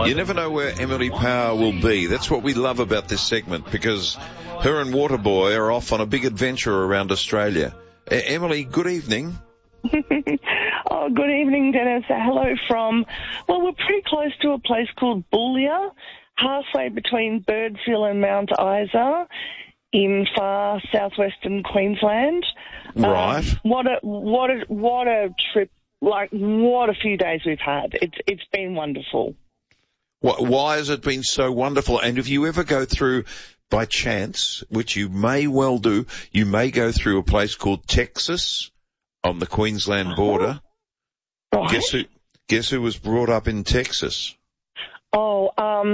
You never know where Emily Power will be. That's what we love about this segment, because her and Waterboy are off on a big adventure around Australia. Emily, good evening. Oh, good evening, Dennis. Hello from, well, we're pretty close to a place called Boulia, halfway between Birdsville and Mount Isa in far southwestern Queensland. Right. What a trip, like, what a few days we've had. It's been wonderful. Why has it been so wonderful? And if you ever go through, by chance, which you may well do, you may go through a place called Texas on the Queensland border. Right. Guess who was brought up in Texas? Oh,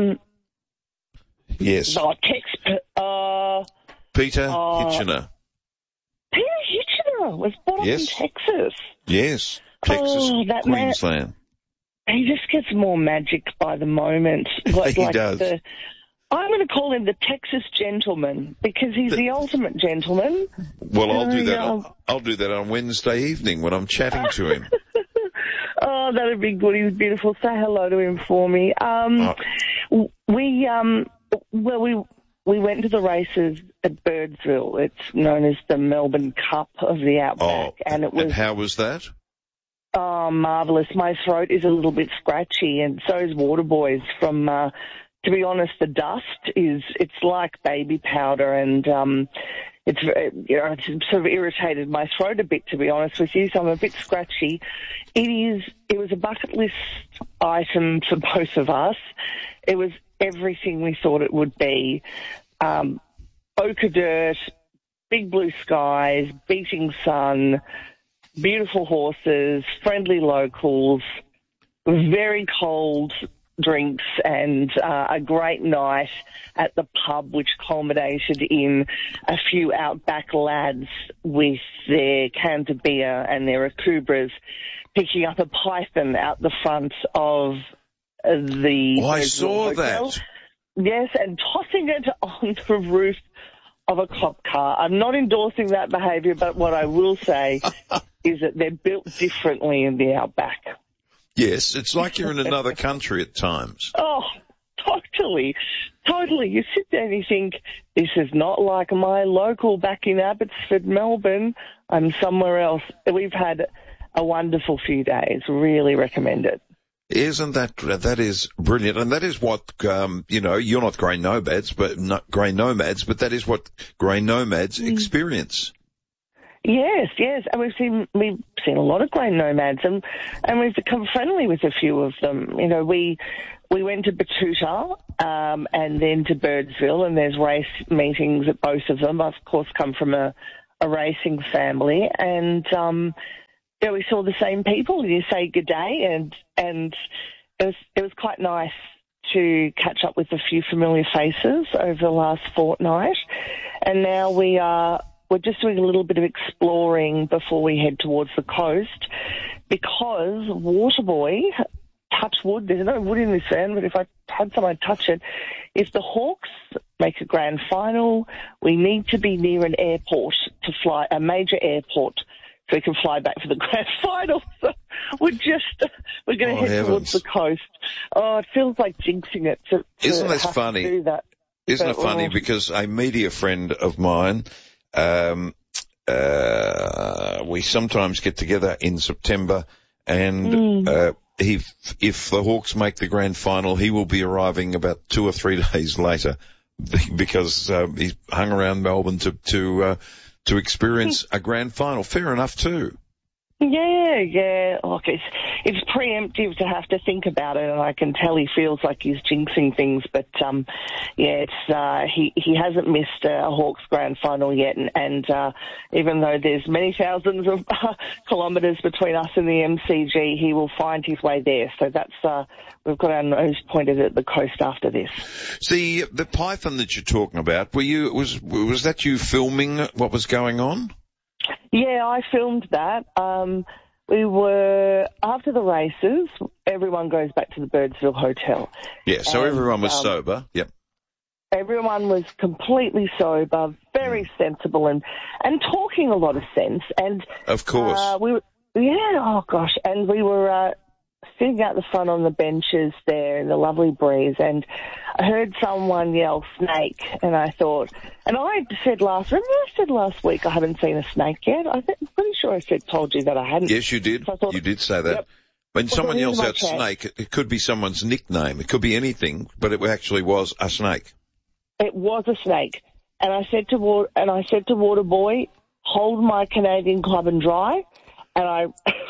Yes. Peter Hitchener. Peter Hitchener was brought up in Texas. Yes. Texas, Queensland. He just gets more magic by the moment. He does. I'm going to call him the Texas gentleman, because he's the ultimate gentleman. Well, I'll do that. I'll do that on Wednesday evening when I'm chatting to him. Oh, that'd be good. He's beautiful. Say hello to him for me. We went to the races at Birdsville. It's known as the Melbourne Cup of the Outback, and it was. And how was that? Oh, marvellous. My throat is a little bit scratchy, and so is Waterboy's from, to be honest, the dust it's like baby powder, and it's sort of irritated my throat a bit, to be honest with you, so I'm a bit scratchy. It was a bucket list item for both of us. It was everything we thought it would be. Ochre dirt, big blue skies, beating sun, beautiful horses, friendly locals, very cold drinks, and a great night at the pub, which culminated in a few Outback lads with their cans of beer and their akubras picking up a python out the front of the... Oh, I saw hotel. that. Yes, and tossing it on the roof of a cop car. I'm not endorsing that behaviour, but what I will say is that they're built differently in the Outback. Yes, it's like you're in another country at times. Oh, totally. Totally. You sit there and you think, this is not like my local back in Abbotsford, Melbourne. I'm somewhere else. We've had a wonderful few days. Really recommend it. Isn't that is brilliant, and that is what you're not grey nomads, but that is what grey nomads experience. Yes, and we've seen a lot of grey nomads, and we've become friendly with a few of them. You know, we went to Betoota and then to Birdsville, and there's race meetings at both of them. I've, of course, come from a racing family, and we saw the same people. You say good day, and it was quite nice to catch up with a few familiar faces over the last fortnight. And now we're just doing a little bit of exploring before we head towards the coast, because Waterboy, touch wood, there's no wood in this end, but if I had some, I'd touch it. If the Hawks make a grand final, we need to be near an airport to fly, a major airport, so we can fly back for the grand final. So we're going to head towards the coast. Oh, it feels like jinxing it to Isn't this have funny? To do that. Isn't it funny? Because a media friend of mine, we sometimes get together in September, and if the Hawks make the grand final, he will be arriving about 2 or 3 days later, because he's hung around Melbourne to experience a grand final. Fair enough too. Yeah. Look, it's preemptive to have to think about it, and I can tell he feels like he's jinxing things. But he hasn't missed a Hawks grand final yet, and even though there's many thousands of kilometres between us and the MCG, he will find his way there. So that's we've got our nose pointed at the coast after this. See, the python that you're talking about, was that you filming what was going on? Yeah, I filmed that. We were, after the races, everyone goes back to the Birdsville Hotel. Yeah, so everyone was sober, yep. Everyone was completely sober, very sensible, and talking a lot of sense. And of course. and we were sitting out the front on the benches there in the lovely breeze, and I heard someone yell snake, and I thought, and I said remember I said last week I haven't seen a snake yet? I'm pretty sure I told you that I hadn't. Yes, you did. So I thought, you did say that. Yep. When someone yells out snake, it could be someone's nickname. It could be anything, but it actually was a snake. It was a snake. And I said to Waterboy, hold my Canadian Club and dry. And I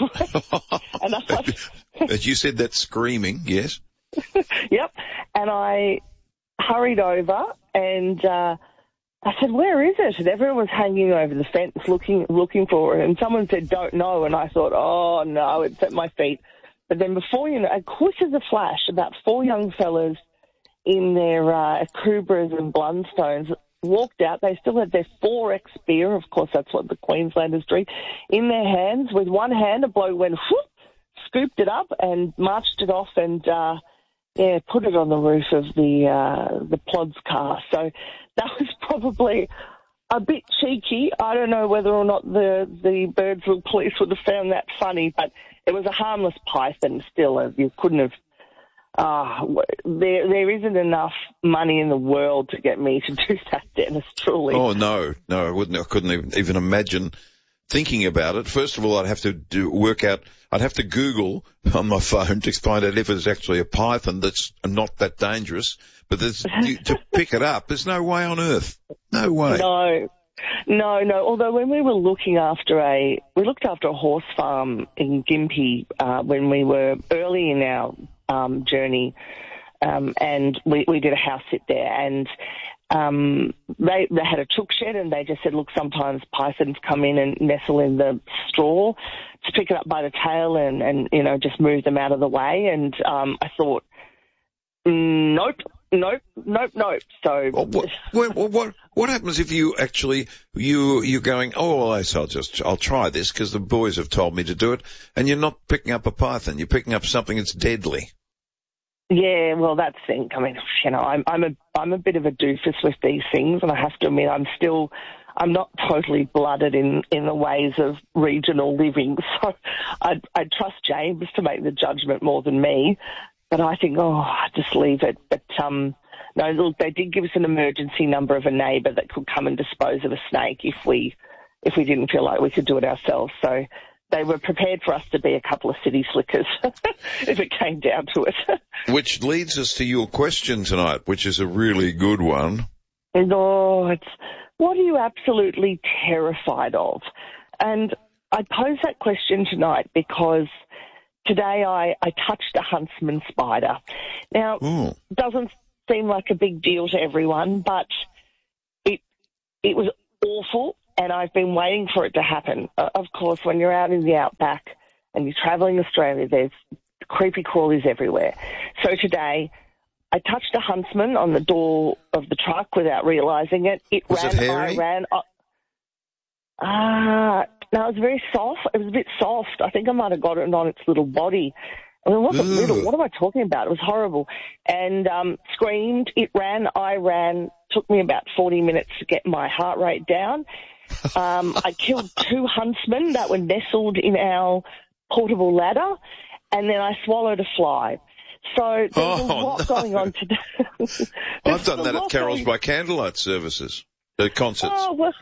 you said that screaming, yes? Yep. And I hurried over and I said, where is it? And everyone was hanging over the fence looking for it. And someone said, don't know. And I thought, oh, no, it's at my feet. But then before you know, quick as a flash, about 4 young fellas in their Kubras and Blundstones walked out. They still had their 4X beer. Of course, that's what the Queenslanders drink. In their hands, with one hand, a bloke went, whoop, scooped it up and marched it off and, put it on the roof of the Plods car. So that was probably a bit cheeky. I don't know whether or not the Birdsville police would have found that funny, but it was a harmless python still. You couldn't have... there isn't enough money in the world to get me to do that, Dennis, truly. Oh, no, I wouldn't. I couldn't even imagine thinking about it. First of all, I'd have to I'd have to Google on my phone to find out if it's actually a python that's not that dangerous. But to pick it up, there's no way on earth. No way. No. Although when we were looking after a horse farm in Gympie, when we were early in our journey, and we did a house sit there, and they had a chook shed, and they just said, look, sometimes pythons come in and nestle in the straw, to pick it up by the tail and just move them out of the way. And I thought, nope. So what happens if you actually you're going, oh, well, I'll try this because the boys have told me to do it, and you're not picking up a python, you're picking up something that's deadly. Yeah, well, that's the thing. I mean, I'm a bit of a doofus with these things, and I have to admit, I'm not totally blooded in the ways of regional living. So I'd trust James to make the judgment more than me. But I think, just leave it. But no, look, they did give us an emergency number of a neighbour that could come and dispose of a snake if we didn't feel like we could do it ourselves. So they were prepared for us to be a couple of city slickers if it came down to it. Which leads us to your question tonight, which is a really good one. It's what are you absolutely terrified of? And I pose that question tonight because today I touched a huntsman spider. Now, doesn't seem like a big deal to everyone, but it was awful, and I've been waiting for it to happen. Of course, when you're out in the outback and you're travelling Australia, there's creepy crawlies everywhere. So today, I touched a huntsman on the door of the truck without realising it. Was it hairy? No, it was very soft. It was a bit soft. I think I might have got it on its little body. I mean, it wasn't little. What am I talking about? It was horrible. And screamed. It ran. I ran. Took me about 40 minutes to get my heart rate down. I killed 2 huntsmen that were nestled in our portable ladder, and then I swallowed a fly. So there's a lot going on today. I've done that at Carols by Candlelight services, concerts.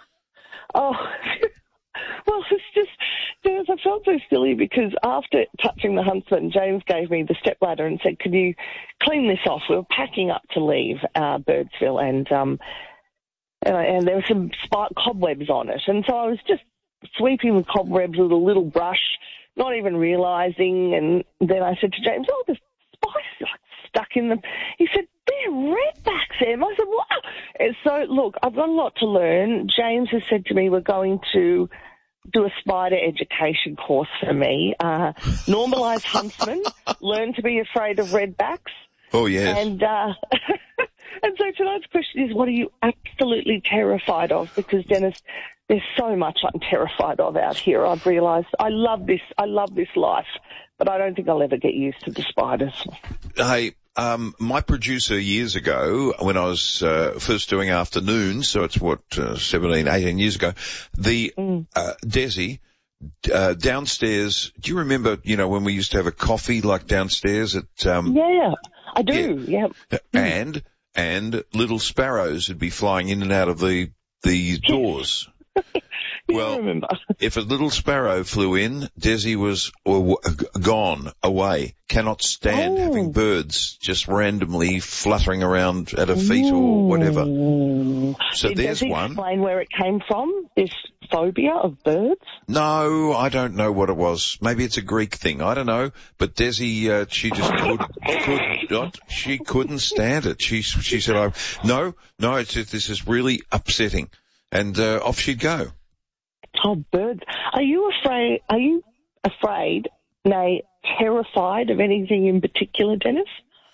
Well, it's just, Dennis, I felt so silly because after touching the huntsman, James gave me the stepladder and said, could you clean this off? We were packing up to leave Birdsville, and there were some cobwebs on it. And so I was just sweeping the cobwebs with a little brush, not even realising. And then I said to James, the spider's stuck in them. He said, they're redbacks, Em. I said, wow. And so, look, I've got a lot to learn. James has said to me we're going to do a spider education course for me. Normalise huntsmen, learn to be afraid of redbacks. Oh, yes. And and so tonight's question is, what are you absolutely terrified of? Because, Dennis, there's so much I'm terrified of out here. I've realised I love this life, but I don't think I'll ever get used to the spiders. Hey, my producer years ago, when I was first doing afternoons, so it's 17, 18 years ago, Desi downstairs, do you remember, when we used to have a coffee like downstairs at, Yeah, I do, yeah. And little sparrows would be flying in and out of the doors. Well, I remember. If a little sparrow flew in, Desi was gone, away. Cannot stand having birds just randomly fluttering around at her feet or whatever. So there's one. Explain where it came from, this phobia of birds? No, I don't know what it was. Maybe it's a Greek thing. I don't know. But Desi, she just she couldn't stand it. She said, no, this is really upsetting. And off she'd go. Oh, birds. Are you afraid, nay, terrified of anything in particular, Dennis?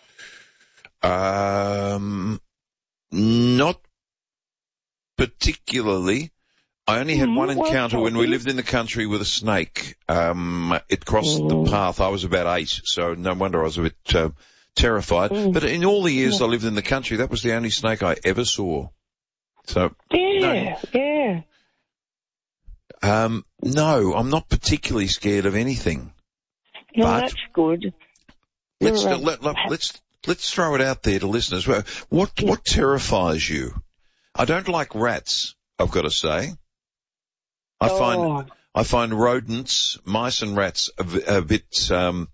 Not particularly. I only had one encounter when we lived in the country with a snake. It crossed the path. I was about 8, so no wonder I was a bit terrified. But in all the years I lived in the country, that was the only snake I ever saw. So yeah. No, I'm not particularly scared of anything. No, but that's good. Let's throw it out there to listeners. What terrifies you? I don't like rats, I've got to say. I find rodents, mice and rats a bit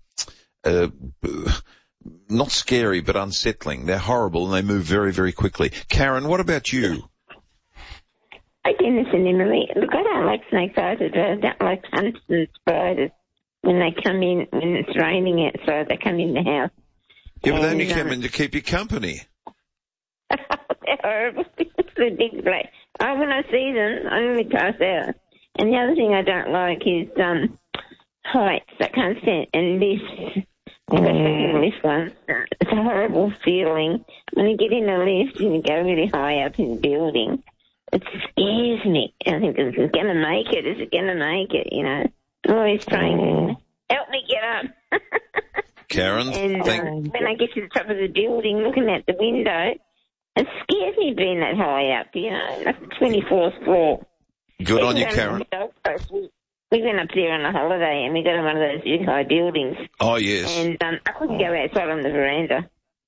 not scary but unsettling. They're horrible and they move very, very quickly. Karen, what about you? Hi, Dennis and Emily. Look, I don't like snake spiders. I don't like hunts and spiders when they come in, when it's raining outside, they come in the house. Yeah, but they only come in to keep you company. They're horrible. They're big black. When I see them, I only pass out. And the other thing I don't like is heights. I can't stand and lifts. Lift one. It's a horrible feeling. When you get in a lift and you go really high up in the building, it scares me. I think, is it going to make it? Is it going to make it? I'm always trying to help me get up. Karen, and when I get to the top of the building, looking out the window, it scares me being that high up, like the 24th floor. Good on you, Karen. We went up there on a holiday and we got in one of those big high buildings. Oh, yes. And I couldn't go outside on the veranda.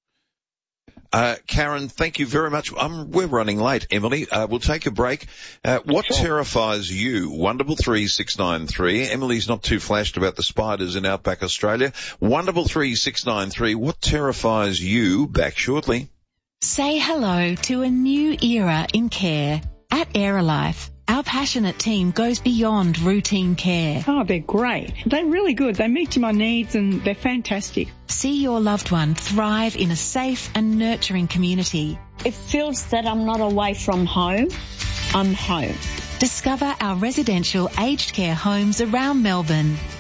Karen, thank you very much. We're running late, Emily. We'll take a break. What terrifies you? 133 Emily's not too flashed about the spiders in outback Australia. 133 what terrifies you? Back shortly. Say hello to a new era in care. At Aerolife, our passionate team goes beyond routine care. Oh, they're great. They're really good. They meet my needs and they're fantastic. See your loved one thrive in a safe and nurturing community. It feels that I'm not away from home. I'm home. Discover our residential aged care homes around Melbourne.